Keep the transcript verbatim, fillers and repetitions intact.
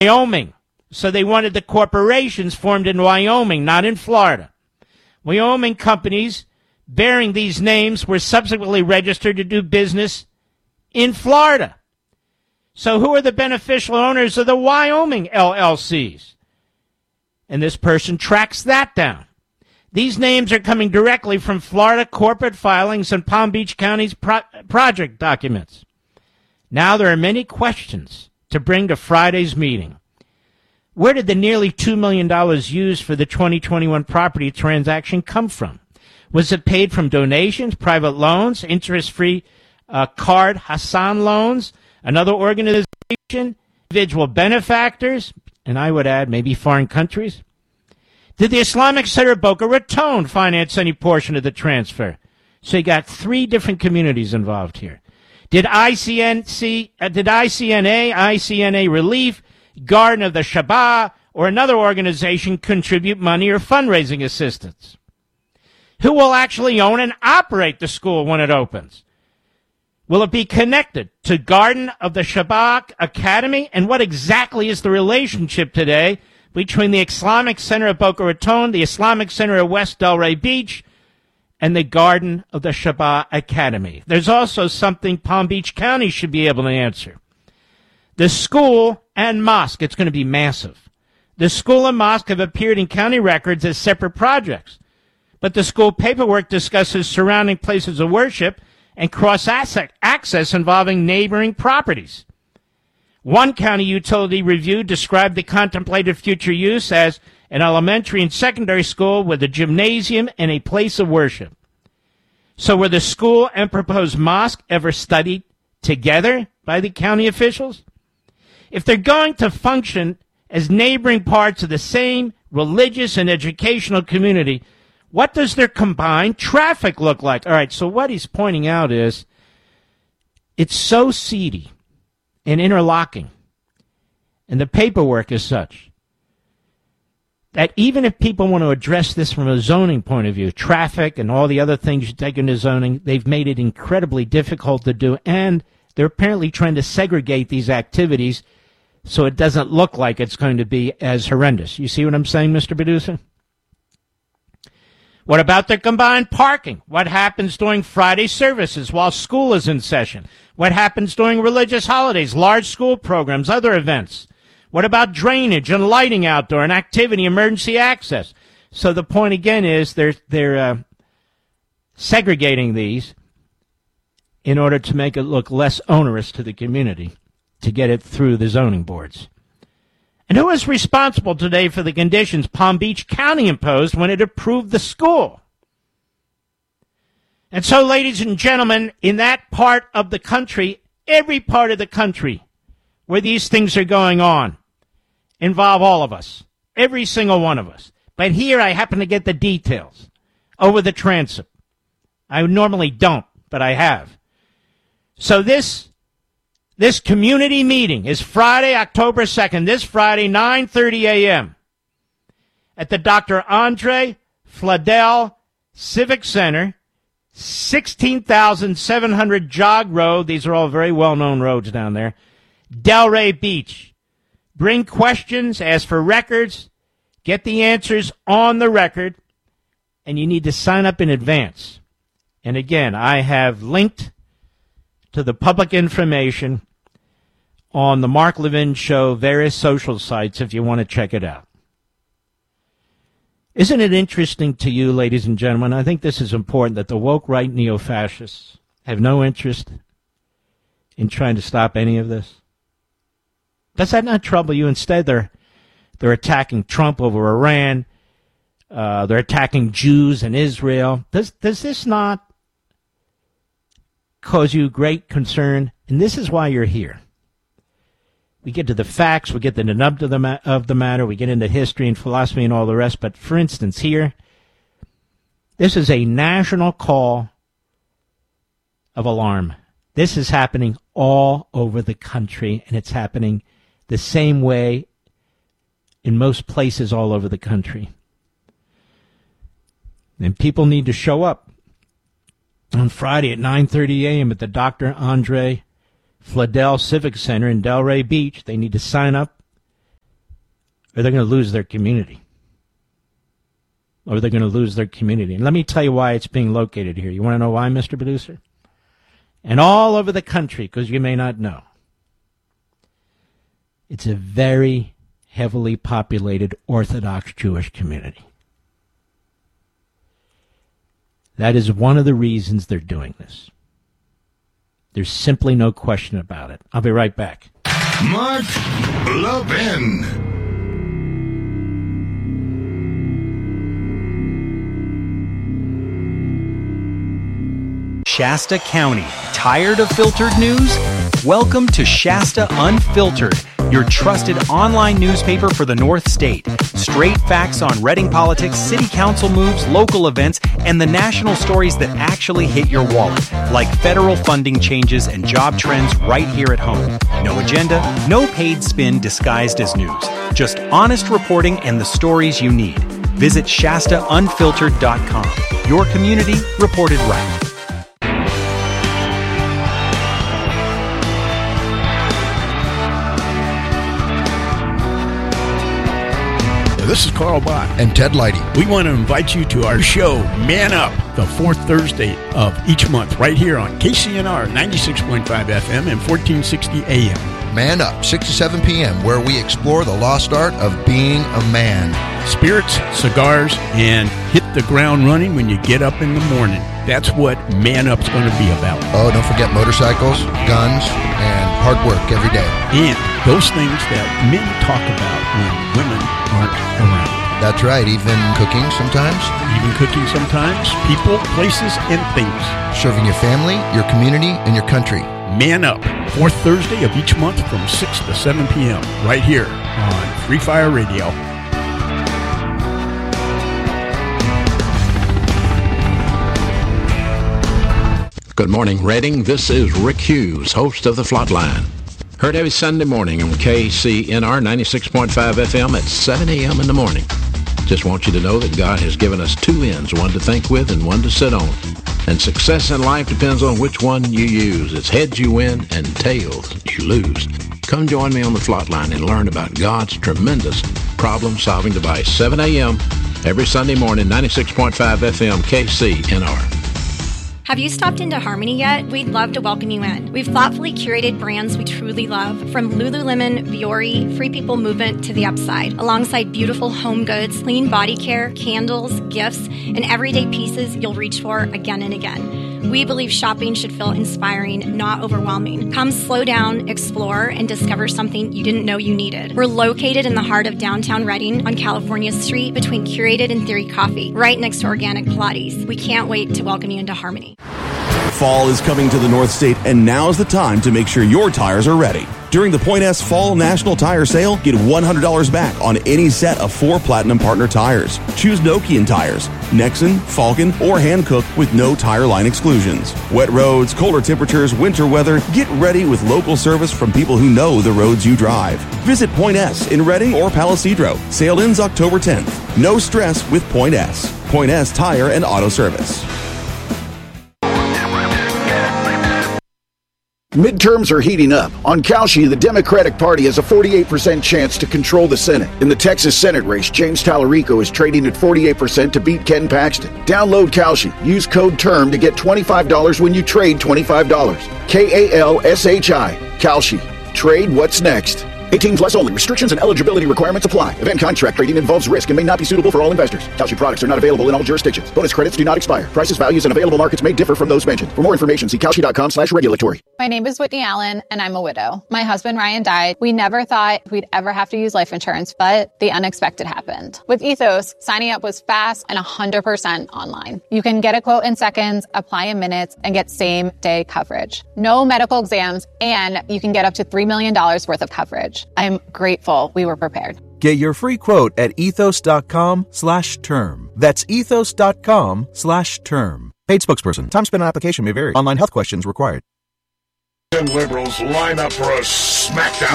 Wyoming. So they wanted the corporations formed in Wyoming, not in Florida. Wyoming companies bearing these names were subsequently registered to do business in Florida. So who are the beneficial owners of the Wyoming L L Cs? And this person tracks that down. These names are coming directly from Florida corporate filings and Palm Beach County's pro- project documents. Now there are many questions to bring to Friday's meeting. Where did the nearly two million dollars used for the twenty twenty-one property transaction come from? Was it paid from donations, private loans, interest-free uh, card Hassan loans, another organization, individual benefactors, and I would add maybe foreign countries? Did the Islamic Center of Boca Raton finance any portion of the transfer? So you got three different communities involved here. Did I C N C, uh, did I C N A, I C N A Relief, Garden of the Shabbat, or another organization contribute money or fundraising assistance? Who will actually own and operate the school when it opens? Will it be connected to Garden of the Shabbat Academy? And what exactly is the relationship today between the Islamic Center of Boca Raton, the Islamic Center of West Delray Beach, and the Garden of the Shabbat Academy? There's also something Palm Beach County should be able to answer. The school and mosque, it's going to be massive. The school and mosque have appeared in county records as separate projects, but the school paperwork discusses surrounding places of worship and cross-access involving neighboring properties. One county utility review described the contemplated future use as an elementary and secondary school with a gymnasium and a place of worship. So were the school and proposed mosque ever studied together by the county officials? If they're going to function as neighboring parts of the same religious and educational community, what does their combined traffic look like? All right, so what he's pointing out is it's so seedy and interlocking, and the paperwork is such that even if people want to address this from a zoning point of view, traffic and all the other things you take into zoning, they've made it incredibly difficult to do, and they're apparently trying to segregate these activities so it doesn't look like it's going to be as horrendous. You see what I'm saying, Mister Producer? What about the combined parking? What happens during Friday services while school is in session? What happens during religious holidays, large school programs, other events? What about drainage and lighting outdoor and activity, emergency access? So the point again is they're, they're uh, segregating these in order to make it look less onerous to the community to get it through the zoning boards. And who is responsible today for the conditions Palm Beach County imposed when it approved the school? And so, ladies and gentlemen, in that part of the country, every part of the country where these things are going on involve all of us, every single one of us. But here I happen to get the details over the transom. I normally don't, but I have. So this This community meeting is Friday, October second, this Friday, nine thirty a.m. at the Doctor Andre Fladel Civic Center, sixteen thousand seven hundred Jog Road. These are all very well-known roads down there. Delray Beach. Bring questions, ask for records, get the answers on the record, and you need to sign up in advance. And again, I have linked to the public information on the Mark Levin Show, various social sites, if you want to check it out. Isn't it interesting to you, ladies and gentlemen? I think this is important, that the woke right neo-fascists have no interest in trying to stop any of this. Does that not trouble you? Instead, they're they're attacking Trump over Iran. Uh, they're attacking Jews and Israel. Does does this not cause you great concern? And this is why you're here. We get to the facts, we get to the nub of the, ma- of the matter, we get into history and philosophy and all the rest. But for instance, here, this is a national call of alarm. This is happening all over the country, and it's happening the same way in most places all over the country. And people need to show up on Friday at nine thirty a.m. at the Doctor Andre Fladel Civic Center in Delray Beach. They need to sign up or they're going to lose their community. Or they're going to lose their community. And let me tell you why it's being located here. You want to know why, Mister Producer? And all over the country, because you may not know. It's a very heavily populated Orthodox Jewish community. That is one of the reasons they're doing this. There's simply no question about it. I'll be right back. Mark Levin. Shasta County. Tired of filtered news? Welcome to Shasta Unfiltered, your trusted online newspaper for the North State. Straight facts on Reading politics, city council moves, local events, and the national stories that actually hit your wallet, like federal funding changes and job trends right here at home. No agenda, no paid spin disguised as news. Just honest reporting and the stories you need. Visit Shasta Unfiltered dot com. Your community reported right. This is Carl Bott and Ted Leidy. We want to invite you to our show, Man Up, the fourth Thursday of each month, right here on K C N R ninety-six point five F M and fourteen sixty A M. Man Up, six to seven p.m., where we explore the lost art of being a man. Spirits, cigars, and hit the ground running when you get up in the morning. That's what Man Up's going to be about. Oh, don't forget motorcycles, guns, and hard work every day. And those things that men talk about when women aren't around. That's right, even cooking sometimes. Even cooking sometimes. People, places, and things. Serving your family, your community, and your country. Man Up, fourth Thursday of each month from six to seven p.m. right here on Free Fire Radio. Good morning, Reading. This is Rick Hughes, host of The Flatline. Heard every Sunday morning on K C N R ninety-six point five F M at seven a.m. in the morning. Just want you to know that God has given us two ends, one to think with and one to sit on. And success in life depends on which one you use. It's heads you win and tails you lose. Come join me on The Flatline and learn about God's tremendous problem-solving device. seven a.m. every Sunday morning, ninety-six point five F M, K C N R. Have you stopped into Harmony yet? We'd love to welcome you in. We've thoughtfully curated brands we truly love, from Lululemon, Vuori, Free People Movement to The Upside, alongside beautiful home goods, clean body care, candles, gifts, and everyday pieces you'll reach for again and again. We believe shopping should feel inspiring, not overwhelming. Come slow down, explore, and discover something you didn't know you needed. We're located in the heart of downtown Reading on California Street between Curated and Theory Coffee, right next to Organic Pilates. We can't wait to welcome you into Harmony. Fall is coming to the North State, and now's the time to make sure your tires are ready. During the Point S Fall National Tire Sale, get one hundred dollars back on any set of four Platinum Partner tires. Choose Nokian tires, Nexen, Falcon, or Hankook with no tire line exclusions. Wet roads, colder temperatures, winter weather, get ready with local service from people who know the roads you drive. Visit Point S in Reading or Palisadro. Sale ends October tenth. No stress with Point S. Point S Tire and Auto Service. Midterms are heating up. On Kalshi, the Democratic Party has a forty-eight percent chance to control the Senate. In the Texas Senate race, James Tallarico is trading at forty-eight percent to beat Ken Paxton. Download Kalshi. Use code TERM to get twenty-five dollars when you trade twenty-five dollars. K A L S H I. Kalshi. Trade what's next. eighteen plus only. Restrictions and eligibility requirements apply. Event contract trading involves risk and may not be suitable for all investors. Kalshi products are not available in all jurisdictions. Bonus credits do not expire. Prices, values, and available markets may differ from those mentioned. For more information, see Kalshi.com slash regulatory. My name is Whitney Allen, and I'm a widow. My husband, Ryan, died. We never thought we'd ever have to use life insurance, but the unexpected happened. With Ethos, signing up was fast and one hundred percent online. You can get a quote in seconds, apply in minutes, and get same-day coverage. No medical exams, and you can get up to three million dollars worth of coverage. I'm grateful we were prepared. Get your free quote at ethos.com slash term. That's ethos.com slash term. Paid spokesperson. Time spent on application may vary. Online health questions required. Liberals line up for a smackdown.